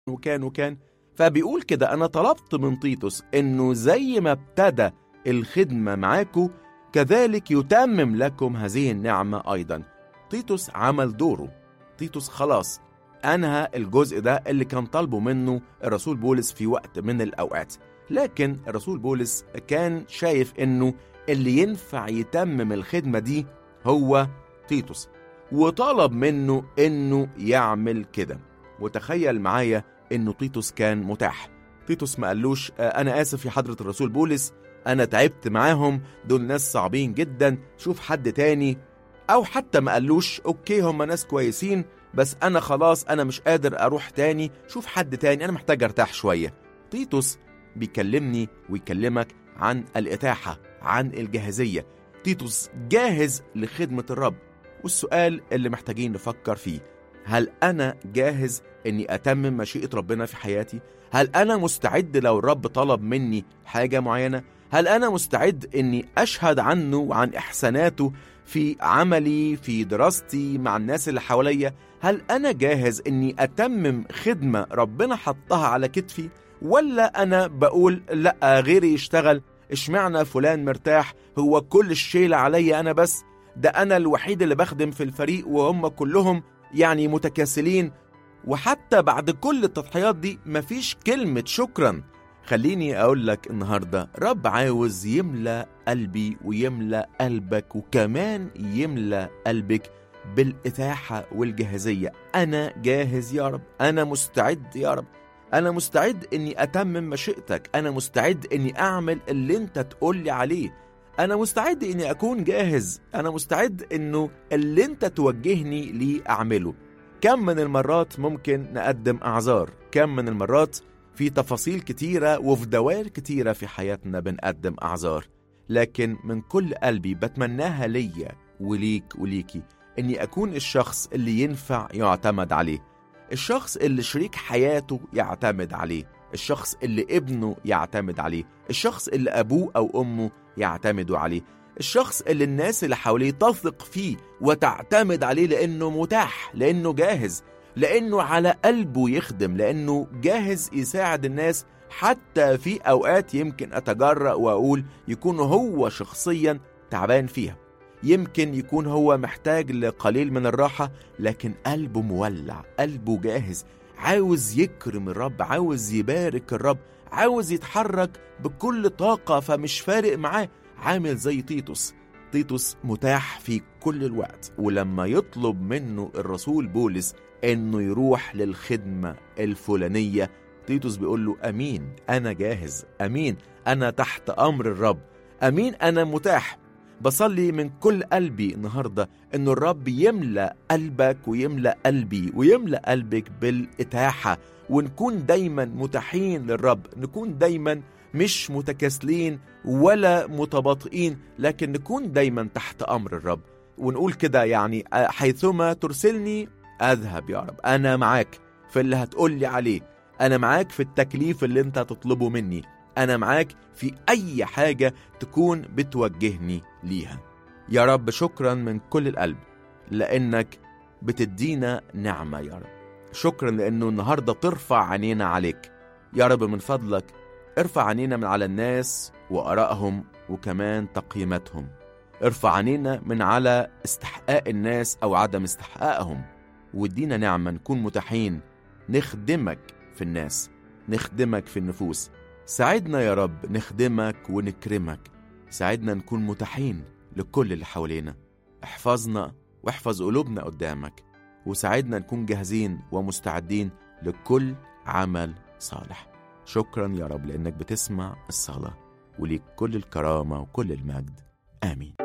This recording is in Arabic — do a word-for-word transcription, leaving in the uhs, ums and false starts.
وكان وكان فبيقول كده: أنا طلبت من تيتوس إنه زي ما ابتدى الخدمة معاكم كذلك يتمم لكم هذه النعمة أيضا. تيتوس عمل دوره. تيتوس خلاص أنهى الجزء ده اللي كان طالبه منه الرسول بولس في وقت من الأوقات. لكن الرسول بولس كان شايف إنه اللي ينفع يتمم الخدمة دي هو تيتوس، وطلب منه إنه يعمل كده. وتخيل معايا إنه تيتوس كان متاح. تيتوس ما قالوش أنا آسف يا حضرة الرسول بولس، أنا تعبت معاهم، دول ناس صعبين جدا، شوف حد تاني. أو حتى ما قالوش أوكي هم ناس كويسين بس أنا خلاص أنا مش قادر أروح تاني، شوف حد تاني، أنا محتاج أرتاح شوية. تيتوس بيكلمني ويكلمك عن الإتاحة، عن الجاهزية. تيتوس جاهز لخدمة الرب. والسؤال اللي محتاجين نفكر فيه: هل أنا جاهز أني أتمم مشيئة ربنا في حياتي؟ هل أنا مستعد لو الرب طلب مني حاجة معينة؟ هل أنا مستعد أني أشهد عنه وعن إحساناته في عملي، في دراستي، مع الناس اللي حواليا؟ هل أنا جاهز أني أتمم خدمة ربنا حطها على كتفي؟ ولا أنا بقول لأ غيري يشتغل، اشمعنى فلان مرتاح، هو كل الشيلة عليا أنا بس، ده أنا الوحيد اللي بخدم في الفريق وهم كلهم يعني متكاسلين. وحتى بعد كل التضحيات دي مفيش كلمة شكرا. خليني أقول لك النهاردة رب عاوز يملأ قلبي ويملأ قلبك وكمان يملأ قلبك بالإتاحة والجاهزية. أنا جاهز يا رب، أنا مستعد يا رب، أنا مستعد أني أتمم مشيئتك، أنا مستعد أني أعمل اللي أنت تقولي عليه، أنا مستعد أني أكون جاهز، أنا مستعد أنه اللي أنت توجهني لي أعمله. كم من المرات ممكن نقدم أعذار، كم من المرات في تفاصيل كتيرة وفي دوائر كتيرة في حياتنا بنقدم أعذار، لكن من كل قلبي بتمناها ليا وليك وليكي أني أكون الشخص اللي ينفع يعتمد عليه، الشخص اللي شريك حياته يعتمد عليه، الشخص اللي ابنه يعتمد عليه، الشخص اللي أبوه أو أمه يعتمدوا عليه، الشخص اللي الناس اللي حواليه تثق فيه وتعتمد عليه لأنه متاح، لأنه جاهز، لأنه على قلبه يخدم، لأنه جاهز يساعد الناس حتى في أوقات يمكن أتجرأ وأقول يكون هو شخصيا تعبان فيها، يمكن يكون هو محتاج لقليل من الراحة، لكن قلبه مولع، قلبه جاهز، عاوز يكرم الرب، عاوز يبارك الرب، عاوز يتحرك بكل طاقة، فمش فارق معاه. عامل زي تيتوس. تيتوس متاح في كل الوقت، ولما يطلب منه الرسول بولس انه يروح للخدمة الفلانية، تيتوس بيقول له امين، انا جاهز، امين، انا تحت امر الرب، امين، انا متاح. بصلي من كل قلبي النهاردة انه الرب يملأ قلبك ويملأ قلبي ويملأ قلبك بالإتاحة، ونكون دايما متاحين للرب، نكون دايما مش متكاسلين ولا متباطئين، لكن نكون دايما تحت أمر الرب، ونقول كده يعني حيثما ترسلني أذهب يا رب، أنا معاك في اللي هتقولي عليه، أنا معاك في التكليف اللي أنت تطلبه مني، أنا معاك في أي حاجة تكون بتوجهني ليها. يا رب شكرا من كل القلب لأنك بتدينا نعمة يا رب، شكرا لأنه النهاردة ترفع عينينا عليك يا رب. من فضلك ارفع عينينا من على الناس وآرائهم وكمان تقييماتهم، ارفع عينينا من على استحقاق الناس أو عدم استحقاقهم، وادينا نعمة نكون متاحين نخدمك في الناس، نخدمك في النفوس. ساعدنا يا رب نخدمك ونكرمك، ساعدنا نكون متاحين لكل اللي حوالينا، احفظنا واحفظ قلوبنا قدامك، وساعدنا نكون جاهزين ومستعدين لكل عمل صالح. شكرا يا رب لأنك بتسمع الصلاة، وليك كل الكرامة وكل المجد. آمين.